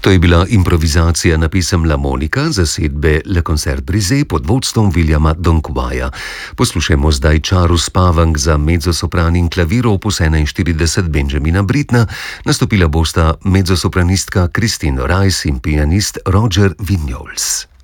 To je bila improvizacija na pesem La Monica zasedbe Le Concert Brisé pod vodstvom Williama Donkwaya. Poslušajmo zdaj Čaru Spavank za mezzosopran in klavir opus 41 Benjamina Brittna. Nastopila bosta mezzosopranistka Christine Rice in pianist Roger Vignoles.